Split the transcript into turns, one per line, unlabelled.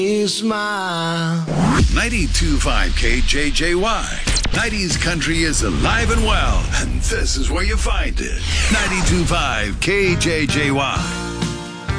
You smile.
92.5 KJJY. 90s country is alive and well, and this is where you find it. 92.5 KJJY.